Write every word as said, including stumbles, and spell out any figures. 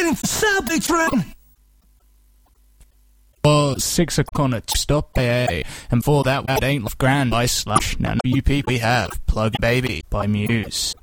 waiting for subway train. Well, six o'clock at stop A A, and for that it ain't grand by slush. Now you people we have Plug Baby by Muse.